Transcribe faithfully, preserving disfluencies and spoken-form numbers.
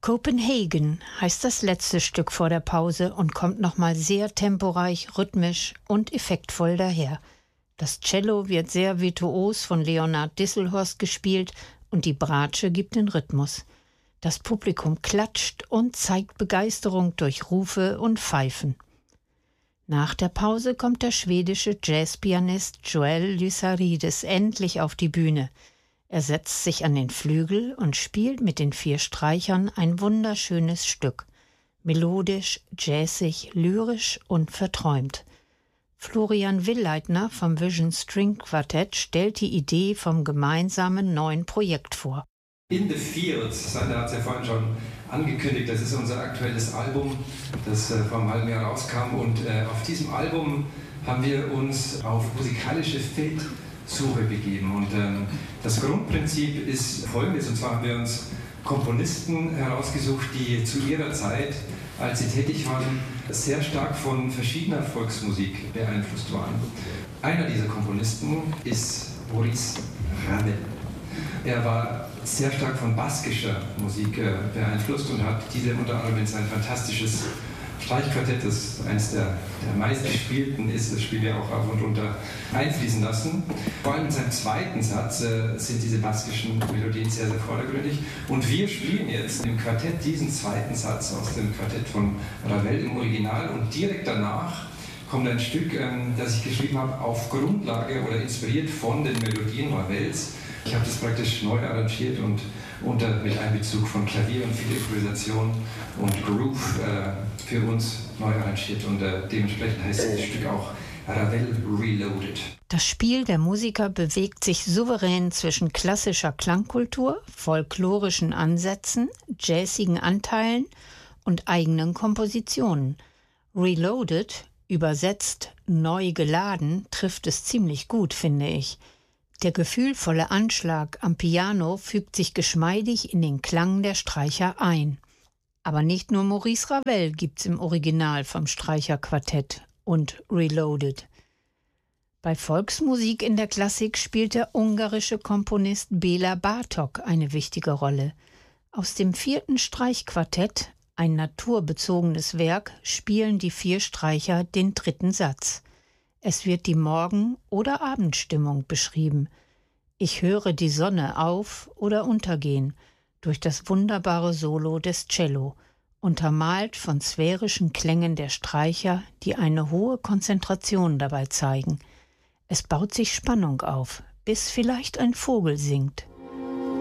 Copenhagen heißt das letzte Stück vor der Pause und kommt nochmal sehr temporeich, rhythmisch und effektvoll daher. Das Cello wird sehr virtuos von Leonard Disselhorst gespielt und die Bratsche gibt den Rhythmus. Das Publikum klatscht und zeigt Begeisterung durch Rufe und Pfeifen. Nach der Pause kommt der schwedische Jazzpianist Joel Lysarides endlich auf die Bühne. Er setzt sich an den Flügel und spielt mit den vier Streichern ein wunderschönes Stück. Melodisch, jazzig, lyrisch und verträumt. Florian Willeitner vom Vision String Quartett stellt die Idee vom gemeinsamen neuen Projekt vor. In the Fields, Sander hat es ja vorhin schon angekündigt, das ist unser aktuelles Album, das äh, vor einem halben Jahr rauskam. Und äh, auf diesem Album haben wir uns auf musikalische Feldsuche begeben. Und ähm, das Grundprinzip ist folgendes, und zwar haben wir uns Komponisten herausgesucht, die zu ihrer Zeit, als sie tätig waren, sehr stark von verschiedener Volksmusik beeinflusst waren. Einer dieser Komponisten ist Maurice Ravel. Er war sehr stark von baskischer Musik äh, beeinflusst und hat diese unter anderem in sein fantastisches Streichquartett, das eines der, der meistgespielten ist, das spielen wir auch auf und runter, einfließen lassen. Vor allem in seinem zweiten Satz äh, sind diese baskischen Melodien sehr, sehr vordergründig. Und wir spielen jetzt im Quartett diesen zweiten Satz aus dem Quartett von Ravel im Original und direkt danach kommt ein Stück, ähm, das ich geschrieben habe, auf Grundlage oder inspiriert von den Melodien Ravels. Ich habe das praktisch neu arrangiert und unter, mit Einbezug von Klavier und viel Improvisation und Groove äh, für uns neu arrangiert. Und äh, dementsprechend heißt das Stück auch Ravel Reloaded. Das Spiel der Musiker bewegt sich souverän zwischen klassischer Klangkultur, folklorischen Ansätzen, jazzigen Anteilen und eigenen Kompositionen. Reloaded, übersetzt neu geladen, trifft es ziemlich gut, finde ich. Der gefühlvolle Anschlag am Piano fügt sich geschmeidig in den Klang der Streicher ein. Aber nicht nur Maurice Ravel gibt's im Original vom Streicherquartett und Reloaded. Bei Volksmusik in der Klassik spielt der ungarische Komponist Béla Bartók eine wichtige Rolle. Aus dem vierten Streichquartett, ein naturbezogenes Werk, spielen die vier Streicher den dritten Satz. Es wird die Morgen- oder Abendstimmung beschrieben. Ich höre die Sonne auf- oder untergehen durch das wunderbare Solo des Cello, untermalt von sphärischen Klängen der Streicher, die eine hohe Konzentration dabei zeigen. Es baut sich Spannung auf, bis vielleicht ein Vogel singt.